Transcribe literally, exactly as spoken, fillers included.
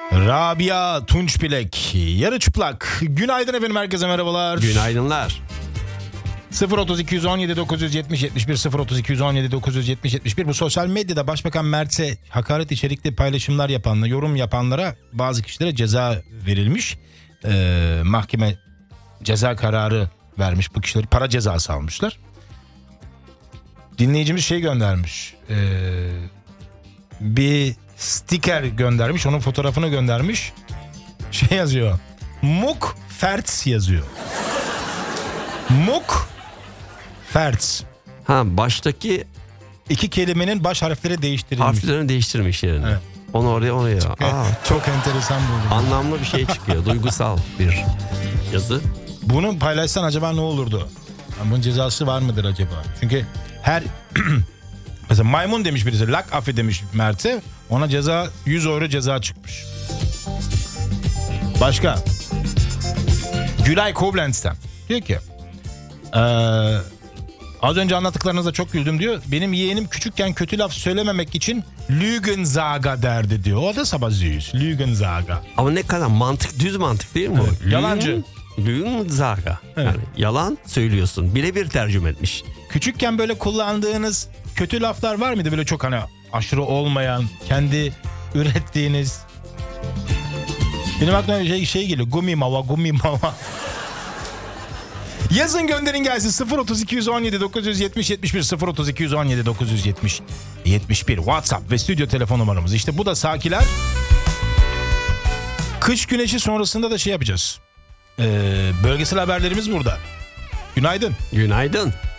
Rabia Tunçbilek, yarı çıplak. Günaydın efendim, herkese merhabalar. Günaydınlar. sıfır otuz iki on yedi dokuz yüz yetmiş yetmiş bir sıfır otuz iki on yedi dokuz yüz yetmiş yetmiş bir. Bu sosyal medyada Başbakan Mert'e hakaret içerikli paylaşımlar yapanlara, yorum yapanlara, bazı kişilere ceza verilmiş. Ee, mahkeme ceza kararı vermiş, bu kişileri para cezası almışlar. Dinleyicimiz şey göndermiş. Ee, bir sticker göndermiş, onun fotoğrafını göndermiş. Şey yazıyor. Muk Ferts yazıyor. Muk Ferts. Ha, baştaki İki kelimenin baş harfleri değiştirilmiş. harflerini değiştirmiş yerini. Evet. Onu oraya oraya. Çok, Aa, çok enteresan buldum. anlamlı bir şey çıkıyor. Duygusal bir yazı. Bunu paylaşsan acaba ne olurdu? Yani bunun cezası var mıdır acaba? Çünkü her mesela maymun demiş birisi, lak affe demiş Mert'e, ona ceza yüz euro ceza çıkmış. Başka. Gülay Koblenz'ten diyor ki ee, az önce anlattıklarınızda çok güldüm diyor. Benim yeğenim küçükken kötü laf söylememek için Lügenzaga derdi diyor. O da sabah züğüz. Lügenzaga. Ama ne kadar mantık, düz mantık değil mi Evet, o? yalancı. Lüğün zaga. Evet. Yani yalan söylüyorsun. Birebir tercüme etmiş. Küçükken böyle kullandığınız kötü laflar var mıydı? Böyle çok hani aşırı olmayan, kendi ürettiğiniz. Benim aklıma bir şey, şey geliyor. Gumi mava, gumi mava. Yazın, gönderin gelsin. sıfır otuz iki on yedi dokuz yüz yetmiş yetmiş bir sıfır otuz iki on yedi dokuz yüz yetmiş yetmiş bir WhatsApp ve stüdyo telefon numaramız. İşte bu da Sakiler. Kış güneşi sonrasında da şey yapacağız. Ee, bölgesel haberlerimiz burada. Günaydın. Günaydın.